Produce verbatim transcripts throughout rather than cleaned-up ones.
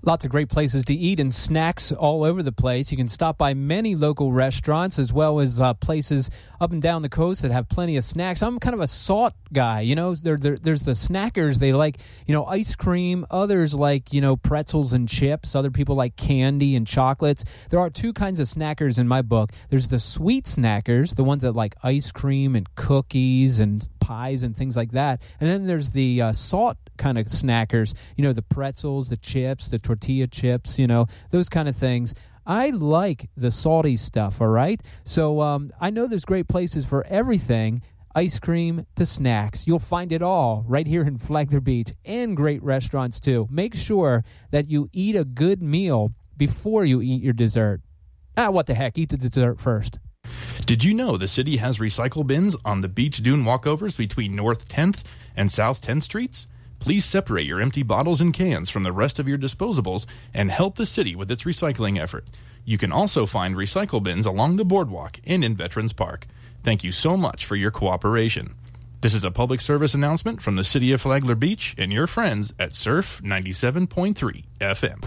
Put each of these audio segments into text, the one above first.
Lots of great places to eat and snacks all over the place. You can stop by many local restaurants as well as uh, places up and down the coast that have plenty of snacks. I'm kind of a salt guy, you know. There, there, there's the snackers. They like, you know, ice cream. Others like, you know, pretzels and chips. Other people like candy and chocolates. There are two kinds of snackers in my book. There's the sweet snackers, the ones that like ice cream and cookies and pies and things like that. And then there's the uh, salt kind of snackers, you know, the pretzels, the chips, the tortilla chips, you know, those kind of things. I like the salty stuff, all right? So um, I know there's great places for everything, ice cream to snacks. You'll find it all right here in Flagler Beach, and great restaurants too. Make sure that you eat a good meal before you eat your dessert. Ah, what the heck, eat the dessert first. Did you know the city has recycle bins on the beach dune walkovers between North tenth and South tenth Streets? Please separate your empty bottles and cans from the rest of your disposables and help the city with its recycling effort. You can also find recycle bins along the boardwalk and in Veterans Park. Thank you so much for your cooperation. This is a public service announcement from the City of Flagler Beach and your friends at Surf ninety-seven point three F M.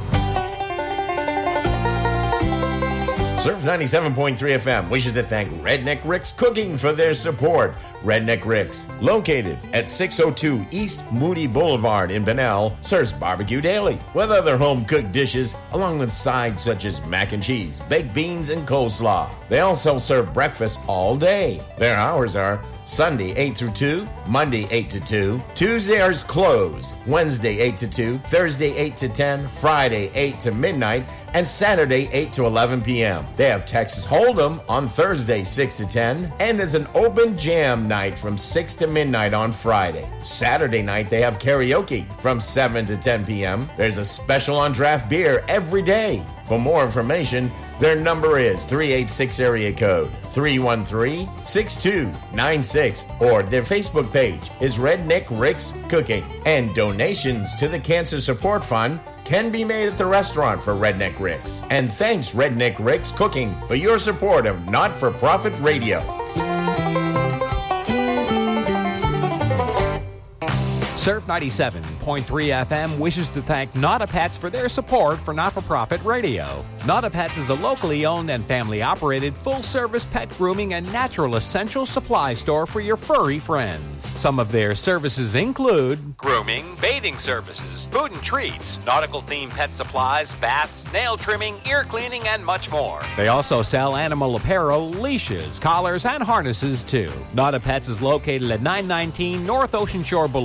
Surf ninety-seven point three F M wishes to thank Redneck Rick's Cooking for their support. Redneck Rick's, located at six oh two East Moody Boulevard in Bunnell, serves barbecue daily with other home-cooked dishes along with sides such as mac and cheese, baked beans, and coleslaw. They also serve breakfast all day. Their hours are Sunday eight through two, Monday eight to two, Tuesday is closed, Wednesday eight to two, Thursday eight to ten, Friday eight to midnight, and Saturday eight to eleven p.m. They have Texas Hold'em on Thursday six to ten, and there's an open jam night from six to midnight on Friday. Saturday night they have karaoke from seven to ten p.m. There's a special on draft beer every day. For more information, their number is three eight six area code three one three, six two nine six, or their Facebook page is Redneck Rick's Cooking. And donations to the Cancer Support Fund can be made at the restaurant for Redneck Rick's. And thanks, Redneck Rick's Cooking, for your support of not-for-profit radio. Surf ninety-seven point three F M wishes to thank Nada Pets for their support for not-for-profit radio. Nada Pets is a locally owned and family-operated full-service pet grooming and natural essential supply store for your furry friends. Some of their services include grooming, bathing services, food and treats, nautical-themed pet supplies, baths, nail trimming, ear cleaning, and much more. They also sell animal apparel, leashes, collars, and harnesses, too. Nada Pets is located at nine nineteen North Ocean Shore Boulevard